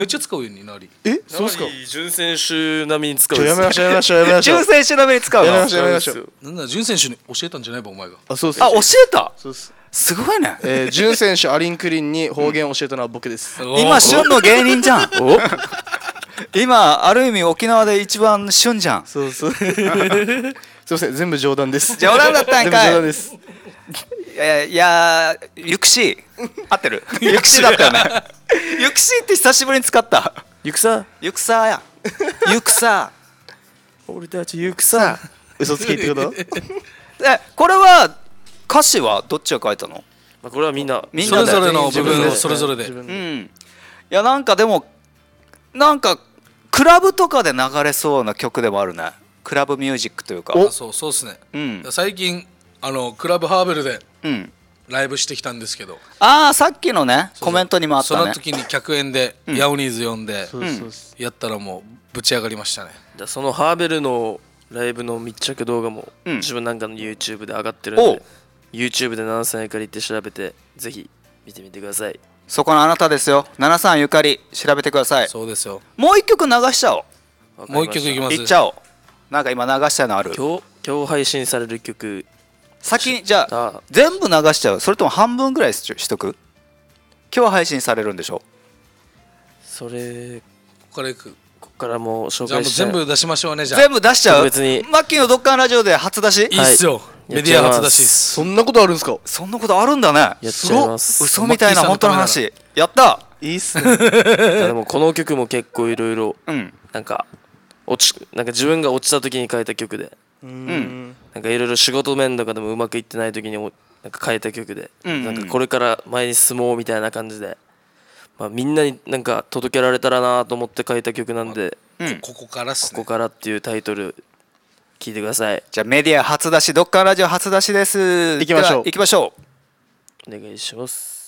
めっちゃ使うようになり。 そうっすか。 純選手並みに使う。 やめましょうやめましょうやめましょう。 純選手並みに使うの。 やめましょうやめましょう。 なんだ潤選手に教えたんじゃないばお前が。 あ、そうっす。 あ、教えた。 そうっす。 すごいね。 潤選手アリンクリンに方言を教えたのは僕です。 今旬の芸人じゃん。今ある意味沖縄で一番旬じゃん。 そうそう。すいません、全部冗談です。 冗談だったんかい。 全部冗談です。 いやゆくし合ってる。ゆくしだったよね。ゆくしって久しぶりに使った。 ゆくさ、 ゆくさや。ゆくさ。 俺たちゆくさ。 嘘つきってこと？ これは歌詞はどっちが書いたの？ まあこれはみんなそれぞれの部自分で分をそれぞれで。 うん。いやなんかでもなんかクラブとかで流れそうな曲でもあるね。クラブミュージックというか。 そうっすね。 うん。 最近クラブハーベルでうん。 ライブしてきたんですけど。 ああさっきのねコメントにもあったね。 その時に客演でヤオニーズ呼んでそうやったらもうぶち上がりましたね。 そのハーベルのライブの密着動画もうん自分なんかの YouTube で上がってるんで、YouTube で73ゆかりって調べてぜひ見てみてください。 そこのあなたですよ。73ゆかり調べてください。 そうですよ。 もう一曲流しちゃおう。 もう一曲いきます。 いっちゃおう。なんか今流したのある。 今日配信される曲先にじゃあ全部流しちゃう。それとも半分ぐらいしとく。今日配信されるんでしょ。 それここからいく。 ここからもう紹じゃあもう介しちゃう。 全部出しましょうね。じゃあ全部出しちゃう。 別にマッキーのドッカンラジオで初出し。 いいっすよ。メディア初出しっす。 そんなことあるんですか？ そんなことあるんだね。 やっちゃいます嘘みたいな本当の話。やった。 いいっすね。 でもこの曲も結構いろいろうんなんか自分が落ちた時に書いた曲で、 んなんかいろいろ仕事面とかでもうまくいってない時にもなんか書いた曲で、 うんなんかこれから前に進もうみたいな感じで、まあ、みんなになんか届けられたらなと思って書いた曲なんで、 ここからっすね。 ここからっていうタイトル聞いてください。 じゃあメディア初出しドッカンラジオ初出しです。 行きましょうでは行きましょう。 お願いします。